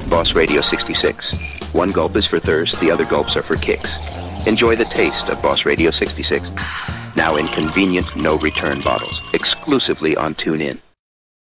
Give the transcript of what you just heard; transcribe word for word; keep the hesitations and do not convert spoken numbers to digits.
Boss Radio sixty-six. One gulp is for thirst, the other gulps are for kicks. Enjoy the taste of Boss Radio sixty-six. Now in convenient, no-return bottles. Exclusively on TuneIn.